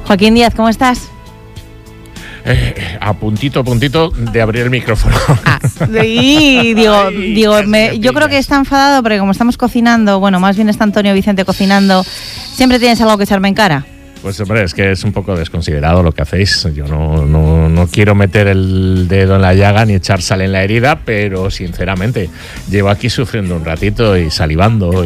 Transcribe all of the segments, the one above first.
Joaquín Díaz, ¿cómo estás? A puntito de abrir el micrófono. Yo creo que está enfadado porque como estamos cocinando, bueno, más bien está Antonio Vicente cocinando, siempre tienes algo que echarme en cara. Pues hombre, es que es un poco desconsiderado lo que hacéis. Yo no quiero meter el dedo en la llaga ni echar sal en la herida, pero sinceramente llevo aquí sufriendo un ratito y salivando.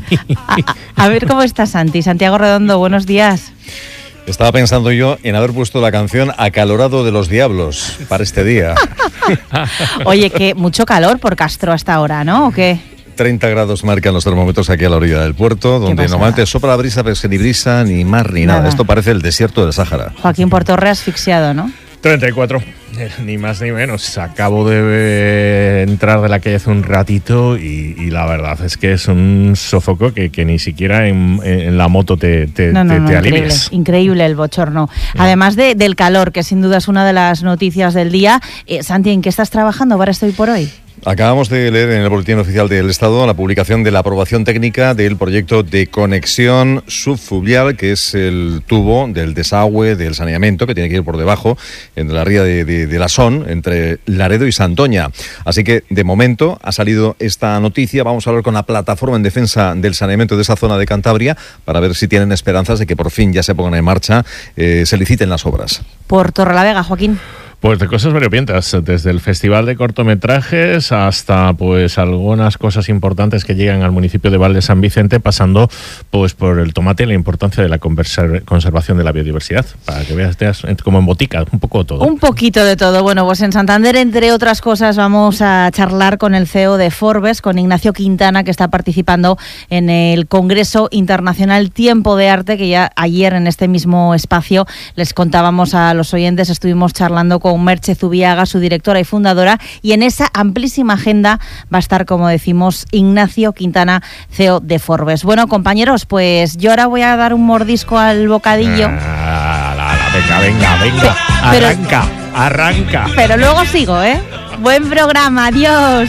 A ver cómo está Santi. Santiago Redondo, buenos días. Estaba pensando yo en haber puesto la canción Acalorado de los Diablos para este día. Oye, que mucho calor por Castro hasta ahora, ¿no? ¿O qué? 30 grados marcan los termómetros aquí a la orilla del puerto, donde normalmente sopla la brisa, pero es que ni brisa, ni mar, ni nada. Esto parece el desierto del Sáhara. Joaquín Portorre asfixiado, ¿no? 34, ni más ni menos. Acabo de entrar de la calle hace un ratito y la verdad es que es un sofoco que ni siquiera en la moto te alivias. Increíble el bochorno. Además del calor, que sin duda es una de las noticias del día. Santi, ¿en qué estás trabajando para esto y por hoy? Acabamos de leer en el Boletín Oficial del Estado la publicación de la aprobación técnica del proyecto de conexión subfluvial, que es el tubo del desagüe, del saneamiento, que tiene que ir por debajo, en la ría de la Son, entre Laredo y Santoña. Así que, de momento, ha salido esta noticia. Vamos a hablar con la plataforma en defensa del saneamiento de esa zona de Cantabria, para ver si tienen esperanzas de que por fin ya se pongan en marcha, se liciten las obras. Por Torrelavega, Joaquín. Pues de cosas variopintas, desde el Festival de Cortometrajes hasta pues algunas cosas importantes que llegan al municipio de Val de San Vicente, pasando pues por el tomate y la importancia de la conservación de la biodiversidad, para que veas como en botica, un poco todo. Un poquito de todo. Bueno, pues en Santander, entre otras cosas, vamos a charlar con el CEO de Forbes, con Ignacio Quintana, que está participando en el Congreso Internacional Tiempo de Arte, que ya ayer en este mismo espacio les contábamos a los oyentes, estuvimos charlando con Merche Zubiaga, su directora y fundadora, y en esa amplísima agenda va a estar, como decimos, Ignacio Quintana, CEO de Forbes. Bueno, compañeros, pues yo ahora voy a dar un mordisco al bocadillo. Venga, arranca. Pero luego sigo, ¿eh? Buen programa, adiós.